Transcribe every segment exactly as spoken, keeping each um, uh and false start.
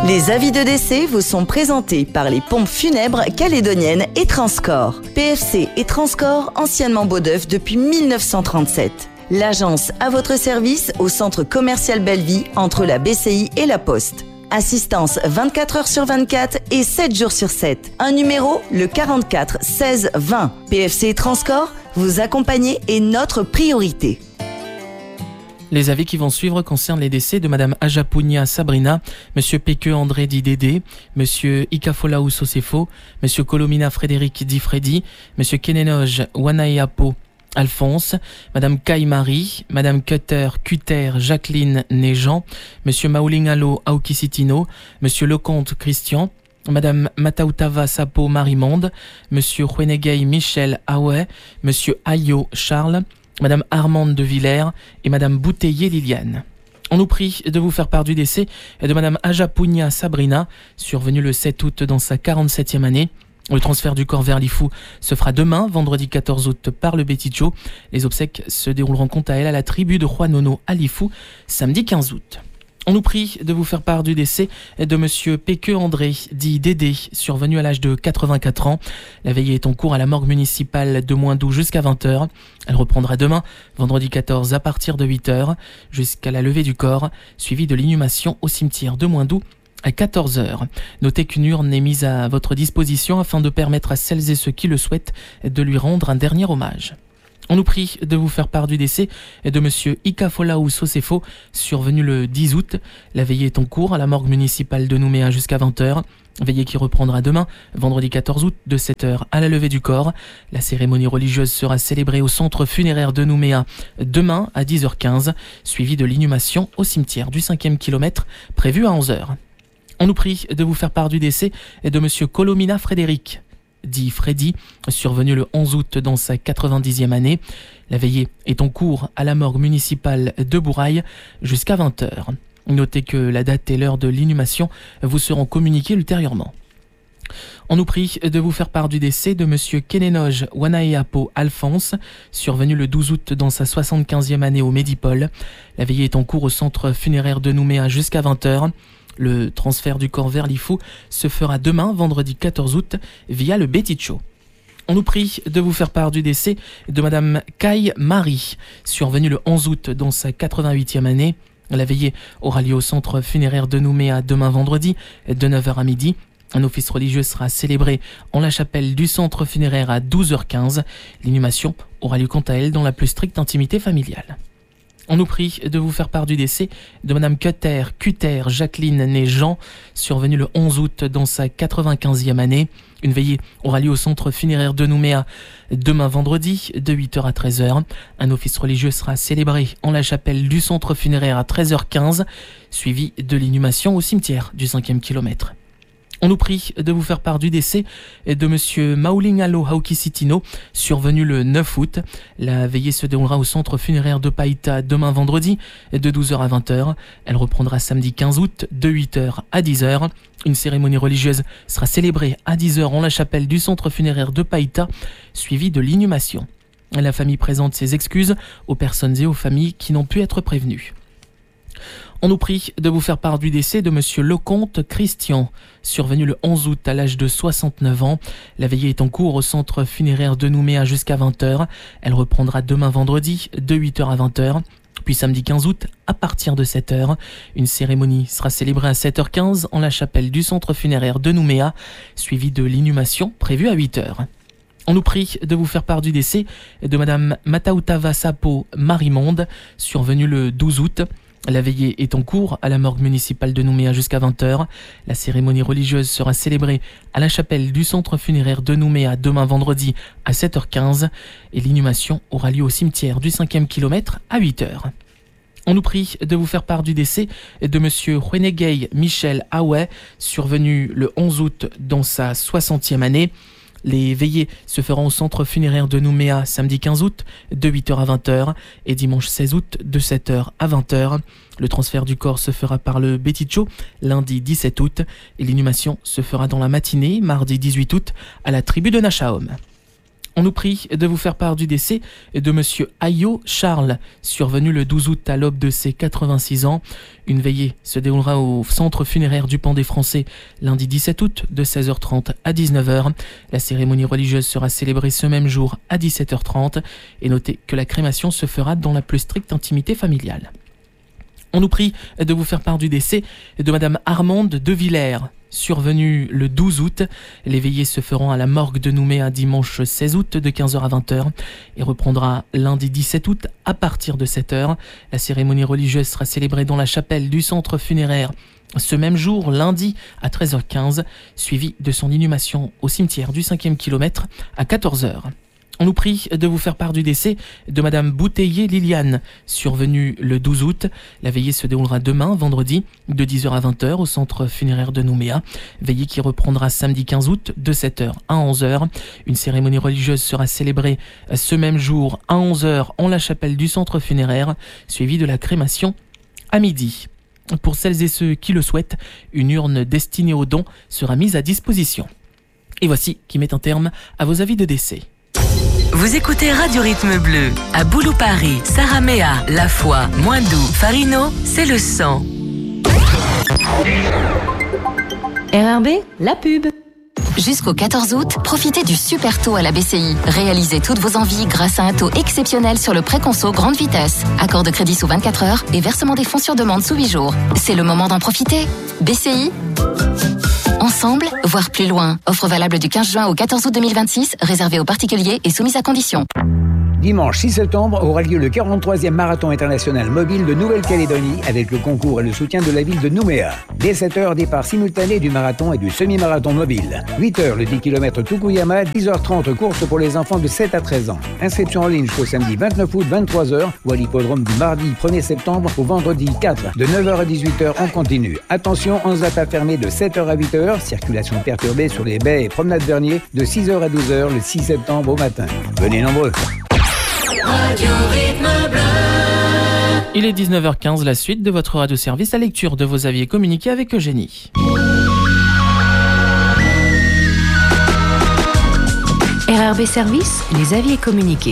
Les avis de décès vous sont présentés par les pompes funèbres calédoniennes et Transcorps. P F C et Transcorps, anciennement Beaudeuf depuis mille neuf cent trente-sept. L'agence à votre service au centre commercial Bellevie entre la B C I et la Poste. Assistance vingt-quatre heures sur vingt-quatre et sept jours sur sept. Un numéro, le quarante-quatre seize vingt. P F C et Transcorps, vous accompagner est notre priorité. Les avis qui vont suivre concernent les décès de Madame Ajapounia Sabrina, Monsieur Peke André Di Dédé, Monsieur Ikafolaou Sosefo, Monsieur Colomina Frédéric Di Freddy, Monsieur Kenenoge Wanaeapo Alphonse, Madame Kai-Marie, Madame Cutter Cutter Jacqueline Néjean, Monsieur Maulingalo Aukisitino, Monsieur Lecomte Christian, Madame Matautava Sapo Marimonde, Monsieur Huenegay Michel Aouet, Monsieur Ayo Charles, Madame Armande de Villers et Madame Bouteiller Liliane. On nous prie de vous faire part du décès de Madame Ajapounia Sabrina, survenue le sept août dans sa quarante-septième année. Le transfert du corps vers Lifou se fera demain, vendredi quatorze août, par le Betitjo. Les obsèques se dérouleront quant à elle à la tribu de Juanono à Lifou, samedi quinze août. On nous prie de vous faire part du décès de Monsieur Peke André, dit Dédé, survenu à l'âge de quatre-vingt-quatre ans. La veillée est en cours à la morgue municipale de Moindou jusqu'à vingt heures. Elle reprendra demain, vendredi quatorze, à partir de huit heures, jusqu'à la levée du corps, suivie de l'inhumation au cimetière de Moindou à quatorze heures. Notez qu'une urne est mise à votre disposition afin de permettre à celles et ceux qui le souhaitent de lui rendre un dernier hommage. On nous prie de vous faire part du décès de Monsieur Ikafolaou Sosefo, survenu le dix août. La veillée est en cours à la morgue municipale de Nouméa jusqu'à vingt heures. Veillée qui reprendra demain, vendredi quatorze août, de sept heures à la levée du corps. La cérémonie religieuse sera célébrée au centre funéraire de Nouméa demain à dix heures quinze, suivie de l'inhumation au cimetière du cinquième kilomètre, prévue à onze heures. On nous prie de vous faire part du décès de Monsieur Colomina Frédéric, dit Freddy, survenu le onze août dans sa quatre-vingt-dixième année. La veillée est en cours à la morgue municipale de Bourail jusqu'à vingt heures. Notez que la date et l'heure de l'inhumation vous seront communiquées ultérieurement. On nous prie de vous faire part du décès de Monsieur Kenenoge Wanaeapo Alphonse, survenu le douze août dans sa soixante-quinzième année au Médipole. La veillée est en cours au centre funéraire de Nouméa jusqu'à vingt heures. Le transfert du corps vers Lifou se fera demain, vendredi quatorze août, via le Betitjo. On nous prie de vous faire part du décès de Madame Kai-Marie, survenue le onze août dans sa quatre-vingt-huitième année. La veillée aura lieu au centre funéraire de Nouméa demain vendredi, de neuf heures à midi. Un office religieux sera célébré en la chapelle du centre funéraire à douze heures quinze. L'inhumation aura lieu quant à elle dans la plus stricte intimité familiale. On nous prie de vous faire part du décès de Madame Cutter Cutter Jacqueline Néjean, survenue le onze août dans sa quatre-vingt-quinzième année. Une veillée aura lieu au centre funéraire de Nouméa demain vendredi, de huit heures à treize heures. Un office religieux sera célébré en la chapelle du centre funéraire à treize heures quinze, suivi de l'inhumation au cimetière du cinquième kilomètre. On nous prie de vous faire part du décès de Monsieur Maulingalo Aukisitino, survenu le neuf août. La veillée se déroulera au centre funéraire de Païta demain vendredi, de douze heures à vingt heures. Elle reprendra samedi quinze août, de huit heures à dix heures. Une cérémonie religieuse sera célébrée à dix heures en la chapelle du centre funéraire de Païta, suivie de l'inhumation. La famille présente ses excuses aux personnes et aux familles qui n'ont pu être prévenues. On nous prie de vous faire part du décès de Monsieur Lecomte Christian, survenu le onze août à l'âge de soixante-neuf ans. La veillée est en cours au centre funéraire de Nouméa jusqu'à vingt heures. Elle reprendra demain vendredi, de huit heures à vingt heures. Puis samedi quinze août, à partir de sept heures, une cérémonie sera célébrée à sept heures quinze en la chapelle du centre funéraire de Nouméa, suivie de l'inhumation prévue à huit heures. On nous prie de vous faire part du décès de Madame Matautava Sapo Marimonde, survenue le douze août. La veillée est en cours à la morgue municipale de Nouméa jusqu'à vingt heures. La cérémonie religieuse sera célébrée à la chapelle du centre funéraire de Nouméa demain vendredi à sept heures quinze et l'inhumation aura lieu au cimetière du cinquième kilomètre à huit heures. On nous prie de vous faire part du décès de Monsieur Huenegay Michel Aouet, survenu le onze août dans sa soixantième année. Les veillées se feront au centre funéraire de Nouméa samedi quinze août, de huit heures à vingt heures et dimanche seize août, de sept heures à vingt heures. Le transfert du corps se fera par le Betitjo lundi dix-sept août et l'inhumation se fera dans la matinée, mardi dix-huit août, à la tribu de Nachaom. On nous prie de vous faire part du décès de Monsieur Ayot Charles, survenu le douze août à l'aube de ses quatre-vingt-six ans. Une veillée se déroulera au centre funéraire du Pan des Français lundi dix-sept août de seize heures trente à dix-neuf heures. La cérémonie religieuse sera célébrée ce même jour à dix-sept heures trente et notez que la crémation se fera dans la plus stricte intimité familiale. On nous prie de vous faire part du décès de Madame Armande de Villers, survenue le douze août. Les veillées se feront à la morgue de Nouméa dimanche seize août de quinze heures à vingt heures et reprendra lundi dix-sept août à partir de sept heures. La cérémonie religieuse sera célébrée dans la chapelle du centre funéraire ce même jour, lundi à treize heures quinze, suivie de son inhumation au cimetière du cinquième kilomètre à quatorze heures. On nous prie de vous faire part du décès de Madame Bouteiller Liliane, survenue le douze août. La veillée se déroulera demain, vendredi, de dix heures à vingt heures au centre funéraire de Nouméa. Veillée qui reprendra samedi quinze août de sept heures à onze heures. Une cérémonie religieuse sera célébrée ce même jour à onze heures en la chapelle du centre funéraire, suivie de la crémation à midi. Pour celles et ceux qui le souhaitent, une urne destinée aux dons sera mise à disposition. Et voici qui met un terme à vos avis de décès. Vous écoutez Radio Rythme Bleu. À Boulou-Paris, Saramea, La Foi, Moindou, Farino, c'est le sang. R R B, la pub. Jusqu'au quatorze août, profitez du super taux à la B C I. Réalisez toutes vos envies grâce à un taux exceptionnel sur le préconso grande vitesse. Accord de crédit sous vingt-quatre heures et versement des fonds sur demande sous huit jours. C'est le moment d'en profiter. B C I. Ensemble, voire plus loin. Offre valable du quinze juin au quatorze août deux mille vingt-six, réservée aux particuliers et soumise à conditions. Dimanche six septembre aura lieu le quarante-troisième Marathon international mobile de Nouvelle-Calédonie avec le concours et le soutien de la ville de Nouméa. Dès sept heures, départ simultané du marathon et du semi-marathon mobile. huit heures, le dix kilomètres Tukuyama, dix heures trente, course pour les enfants de sept à treize ans. Inscription en ligne jusqu'au samedi vingt-neuf août, vingt-trois heures, ou à l'hippodrome du mardi premier septembre au vendredi quatre, de neuf heures à dix-huit heures en continu. Attention, Anzata fermé de sept heures à huit heures, circulation perturbée sur les baies et promenade Vernier de six heures à douze heures le six septembre au matin. Venez nombreux. Radio Rythme Bleu. Il est dix-neuf heures quinze, la suite de votre radio-service, la lecture de vos avis et communiqués avec Eugénie. R R B Service, les avis et communiqués.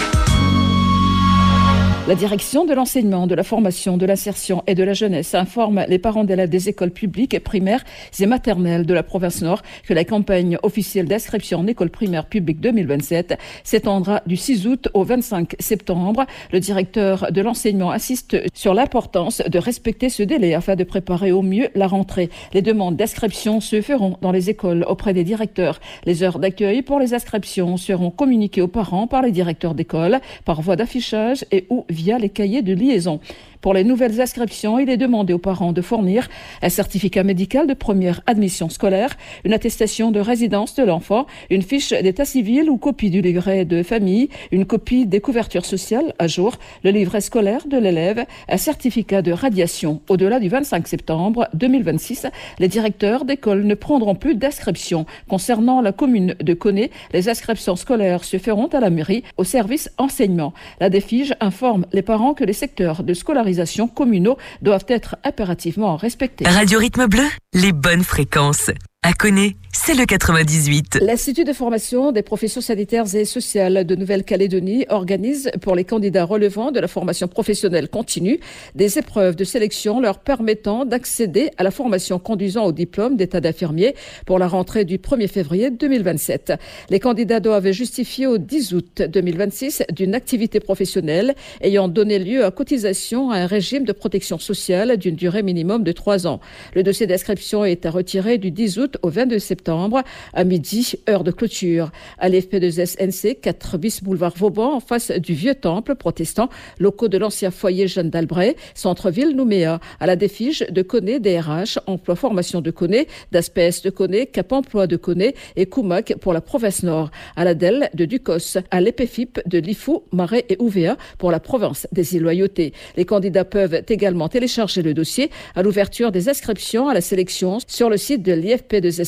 La direction de l'enseignement, de la formation, de l'insertion et de la jeunesse informe les parents d'élèves des écoles publiques, primaires et maternelles de la province Nord que la campagne officielle d'inscription en école primaire publique deux mille vingt-sept s'étendra du six août au vingt-cinq septembre. Le directeur de l'enseignement insiste sur l'importance de respecter ce délai afin de préparer au mieux la rentrée. Les demandes d'inscription se feront dans les écoles auprès des directeurs. Les heures d'accueil pour les inscriptions seront communiquées aux parents par les directeurs d'école par voie d'affichage et ou via les cahiers de liaison. Pour les nouvelles inscriptions, il est demandé aux parents de fournir un certificat médical de première admission scolaire, une attestation de résidence de l'enfant, une fiche d'état civil ou copie du livret de famille, une copie des couvertures sociales à jour, le livret scolaire de l'élève, un certificat de radiation. Au-delà du vingt-cinq septembre deux mille vingt-six, les directeurs d'école ne prendront plus d'inscription. Concernant la commune de Koné, les inscriptions scolaires se feront à la mairie au service enseignement. La DEFIGE informe les parents que les secteurs de scolarisation communaux doivent être impérativement respectés. Radio Rythme Bleu, les bonnes fréquences. À Koné, c'est le quatre-vingt-dix-huit. L'Institut de formation des professions sanitaires et sociales de Nouvelle-Calédonie organise pour les candidats relevant de la formation professionnelle continue des épreuves de sélection leur permettant d'accéder à la formation conduisant au diplôme d'état d'infirmier pour la rentrée du premier février deux mille vingt-sept. Les candidats doivent justifier au dix août deux mille vingt-six d'une activité professionnelle ayant donné lieu à cotisation à un régime de protection sociale d'une durée minimum de trois ans. Le dossier d'inscription est à retirer du dix août au vingt-deux septembre à midi, heure de clôture. À l'F P deux S N C, quatre bis boulevard Vauban, en face du vieux temple protestant, locaux de l'ancien foyer Jeanne d'Albret, centre-ville Nouméa. À la DEFIGE de Koné, D R H, emploi formation de Koné, d'Aspès de Koné, Cap emploi de Koné et Koumac pour la province Nord. À la D E L de Ducos, à l'E P F I P de Lifou, Marais et Ouvéa pour la province des îles Loyauté. Les candidats peuvent également télécharger le dossier à l'ouverture des inscriptions à la sélection sur le site de l'I F P deux S N C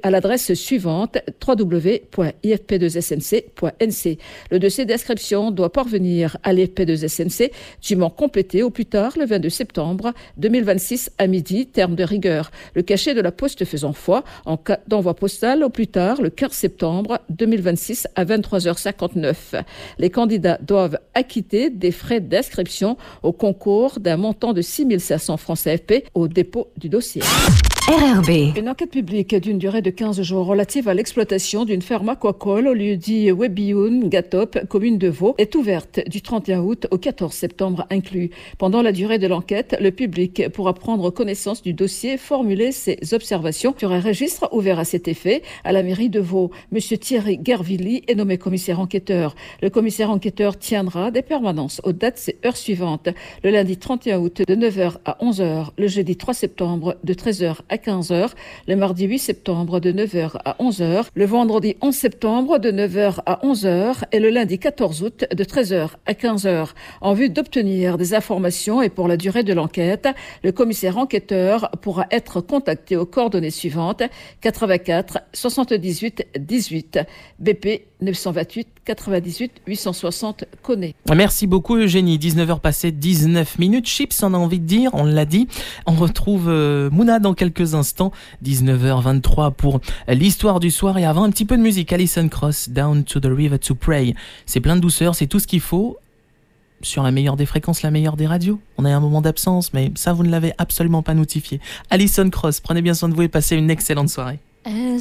à l'adresse suivante w w w point i f p deux s n c point n c. Le dossier d'inscription doit parvenir à l'I F P deux S N C, dûment complété au plus tard le vingt-deux septembre deux mille vingt-six à midi, terme de rigueur. Le cachet de la poste faisant foi en cas d'envoi postal au plus tard le quinze septembre deux mille vingt-six à vingt-trois heures cinquante-neuf. Les candidats doivent acquitter des frais d'inscription au concours d'un montant de six mille cinq cents francs C F P au dépôt du dossier. R R B. Une enquête publique d'une durée de quinze jours relative à l'exploitation d'une ferme aquacole au lieu-dit Webioun, Gatop, commune de Vaud, est ouverte du trente et un août au quatorze septembre inclus. Pendant la durée de l'enquête, le public pourra prendre connaissance du dossier, formuler ses observations sur un registre ouvert à cet effet à la mairie de Vaud. Monsieur Thierry Gervilly est nommé commissaire enquêteur. Le commissaire enquêteur tiendra des permanences aux dates et heures suivantes. Le lundi trente et un août de neuf heures à onze heures, le jeudi trois septembre de treize heures à quinze heures, le mardi huit septembre de neuf heures à onze heures, le vendredi onze septembre de neuf heures à onze heures et le lundi quatorze août de treize heures à quinze heures. En vue d'obtenir des informations et pour la durée de l'enquête, le commissaire enquêteur pourra être contacté aux coordonnées suivantes quatre-vingt-quatre soixante-dix-huit dix-huit B P neuf cent vingt-huit quatre-vingt-dix-huit huit cent soixante Connaît. Merci beaucoup Eugénie. dix-neuf heures passées dix-neuf minutes. Chips, on a envie de dire, on l'a dit. On retrouve euh, Mouna dans quelques instants. dix-neuf heures vingt-trois pour l'histoire du soir et avant un petit peu de musique. Alison Krauss, Down to the River to Pray. C'est plein de douceur, c'est tout ce qu'il faut. Sur la meilleure des fréquences, la meilleure des radios. On a un moment d'absence, mais ça vous ne l'avez absolument pas notifié. Alison Krauss, prenez bien soin de vous et passez une excellente soirée.